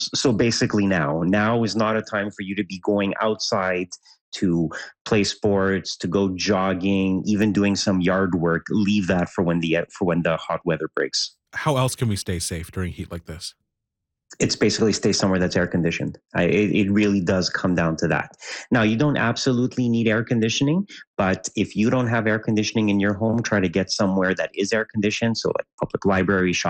So basically now is not a time for you to be going outside to play sports, to go jogging, even doing some yard work. Leave that for when the hot weather breaks. How else can we stay safe during heat like this? It's basically stay somewhere that's air conditioned. It really does come down to that. Now, you don't absolutely need air conditioning, but if you don't have air conditioning in your home, try to get somewhere that is air conditioned. So, like public library,